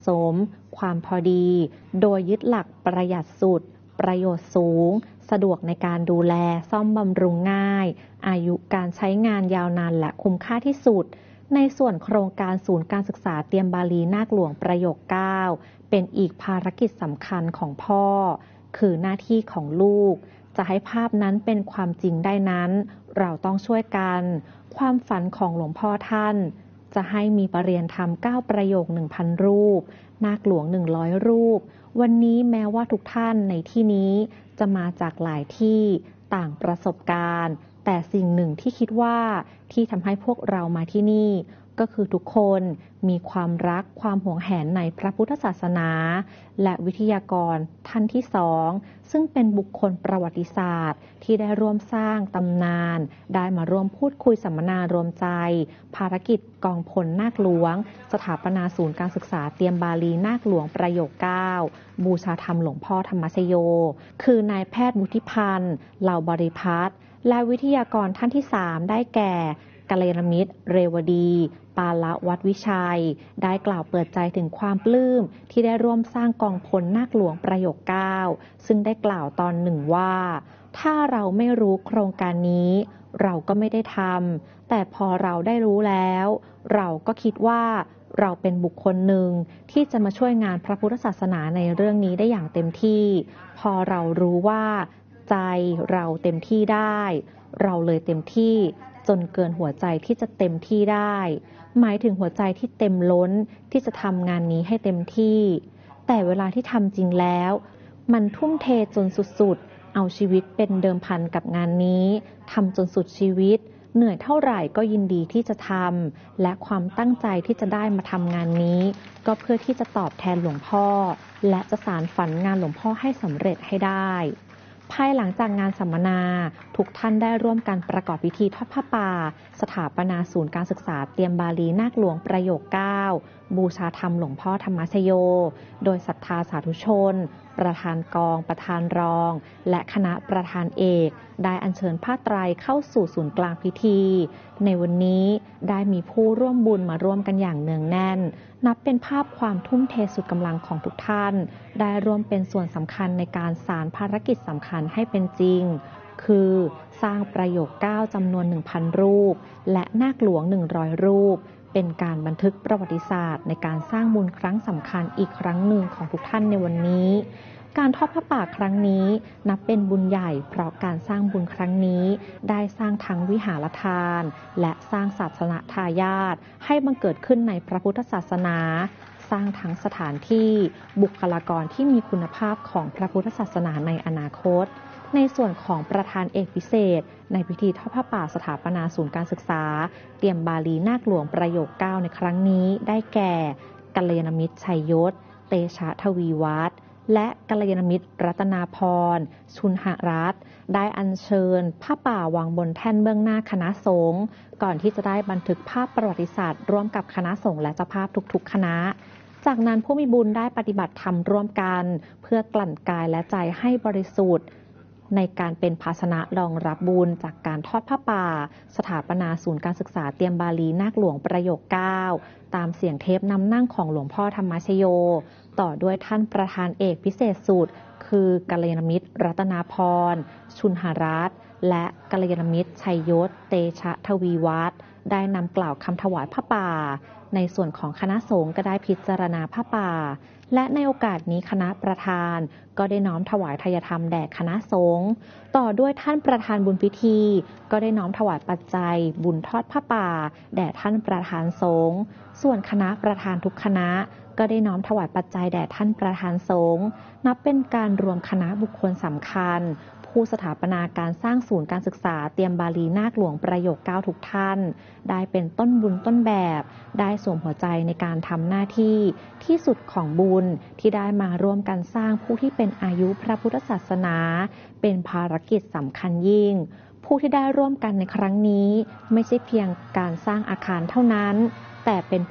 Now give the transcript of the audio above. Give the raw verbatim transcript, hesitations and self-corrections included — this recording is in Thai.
สมความพอดี โดยยึดหลักประหยัดสุด ประโยชน์สูง สะดวกในการดูแลซ่อมบำรุงง่าย อายุการใช้งานยาวนานและคุ้มค่าที่สุด ในส่วนโครงการศูนย์การศึกษาเตรียมบาลีนาคหลวงประโยค เก้า เป็นอีกภารกิจสำคัญของพ่อ คือหน้าที่ของลูก จะให้ภาพนั้นเป็นความจริงได้นั้น เราต้องช่วยกัน ความฝันของหลวงพ่อท่าน จะให้มีประเรียนธรรม เก้า ประโยค หนึ่งพัน รูป นาคหลวง หนึ่งร้อย รูป วันนี้แม้ว่าทุกท่านในที่นี้จะมาจากหลายที่ต่างประสบการณ์ แต่สิ่งหนึ่งที่คิดว่าที่ทำให้พวกเรามาที่นี่ ก็คือทุกคนมีความรักความหวงแหนในพระพุทธศาสนา และวิทยากรท่านที่สองซึ่งเป็นบุคคลประวัติศาสตร์ที่ได้ร่วมสร้างตำนานได้มาร่วมพูดคุยสัมมนารวมใจภารกิจกองพลนาคหลวงสถาปนาศูนย์การศึกษาเตรียมบาลีนาคหลวงประโยค เก้า บูชาธรรมหลวงพ่อธรรมชโยคือนายแพทย์วุฒิพันธ์เหล่าบริพัตรและวิทยากรท่านที่สามได้แก่กัลยาณมิตรเรวดีปาละวัดวิชัยได้กล่าวเปิดใจถึงความปลื้มที่ได้ร่วมสร้างกองพลนาคหลวงประโยค เก้า ซึ่งได้กล่าวตอนหนึ่งว่าถ้าเราไม่รู้โครงการนี้เราก็ไม่ได้ทำแต่พอเราได้รู้แล้วเราก็คิดว่าเราเป็นบุคคลหนึ่งที่จะมาช่วยงานพระพุทธศาสนาในเรื่องนี้ได้อย่างเต็มที่พอเรารู้ว่าใจเราเต็มที่ได้เราเลยเต็มที่จนเกินหัวใจที่จะเต็มที่ได้หมายถึงหัวใจที่เต็มล้นที่จะทำงานนี้ให้เต็มที่แต่เวลาที่ทำจริงแล้วมันทุ่มเทจนสุดๆเอาชีวิตเป็นเดิมพันกับงานนี้ทำจนสุดชีวิตเหนื่อยเท่าไหร่ก็ยินดีที่จะทำและความตั้งใจที่จะได้มาทำงานนี้ก็เพื่อที่จะตอบแทนหลวงพ่อและจะสานฝันงานหลวงพ่อให้สำเร็จให้ได้ภายหลังจากงานสัมมนาทุกท่านได้ร่วมกันประกอบพิธีทอดผ้าป่าสถาปนาศูนย์การศึกษาเตรียมบาลีนาคหลวงประโยค เก้า บูชาธรรมหลวงพ่อธรรมชโยโดยศรัทธาสาธุชนประธานกองประธานรองและคณะประธานเอกได้อัญเชิญผ้าไตรเข้าสู่ศูนย์กลางพิธีในวันนี้ได้มีผู้ร่วมบุญมาร่วมกันอย่างเนืองแน่นนับเป็นภาพความทุ่มเทสุดกำลังของทุกท่านได้ร่วมเป็นส่วนสำคัญในการสานภารกิจสำคัญให้เป็นจริงคือสร้างประโยค เก้า จำนวน หนึ่งพัน รูปและนาคหลวง หนึ่งร้อย รูปเป็นการบันทึกประวัติศาสตร์ในการสร้างบุญครั้งสำคัญอีกครั้งหนึ่งของทุกท่านในวันนี้การทอดผ้าป่าครั้งนี้นับเป็นบุญใหญ่เพราะการสร้างบุญครั้งนี้ได้สร้างทั้งวิหารทานและสร้างศาสนทายาทให้บังเกิดขึ้นในพระพุทธศาสนาสร้างทั้งสถานที่บุคลากรที่มีคุณภาพของพระพุทธศาสนาในอนาคตในส่วนของประธานเอกพิเศษในพิธีทอดผ้าป่าสถาปนาศูนย์การศึกษาเตรียมบาลีนาคหลวงประโยค เก้า ในครั้งนี้ได้แก่กัลยาณมิตรชัยยศเตชะทวีวัฒน์และกัลยาณมิตรรัตนาพรชุนหรัตน์ได้อัญเชิญผ้าป่าวางบนแท่นเบื้องหน้าคณะสงฆ์ก่อนที่จะได้บันทึกภาพประวัติศาสตร์ร่วมกับคณะสงฆ์และเจ้าภาพทุกๆคณะจากนั้นผู้มีบุญได้ปฏิบัติธรรมร่วมกันเพื่อกลั่นกายและใจให้บริสุทธิ์ในการเป็นภาชนะรองรับบุญจากการทอดผ้าป่าสถาปนาศูนย์การศึกษาเตรียมบาลีนาคหลวงประโยค เก้า ตามเสียงเทปนำนั่งของหลวงพ่อธรรมชโยต่อด้วยท่านประธานเอกพิเศษสุดคือกัลยาณมิตรรัตนาพรชุนหรัตน์และกัลยาณมิตรชัยยศเตชะทวีวัฒน์ได้นำกล่าวคำถวายผ้าป่าในส่วนของคณะสงฆ์ก็ได้พิจารณาผ้าป่าและในโอกาสนี้คณะประธานก็ได้น้อมถวายทายธรรมแด่คณะสงฆ์ต่อด้วยท่านประธานบุญพิธีก็ได้น้อมถวายปัจจัยบุญทอดผ้าป่าแด่ท่านประธานสงฆ์ส่วนคณะประธานทุกคณะก็ได้น้อมถวายปัจจัยแด่ท่านประธานสงฆ์นับเป็นการรวมคณะบุคคลสำคัญผู้สถาปนาการสร้างศูนย์การศึกษาเตรียมบาลีนาคหลวงประโยค เก้า ทุกท่านได้เป็นต้นบุญต้นแบบได้สวมหัวใจในการทำหน้าที่ที่สุดของบุญที่ได้มาร่วมกันสร้างผู้ที่เป็นอายุพระพุทธศาสนาเป็นภารกิจสำคัญยิ่งผู้ที่ได้ร่วมกันในครั้งนี้ไม่ใช่เพียงการสร้างอาคารเท่านั้นแต่เป็น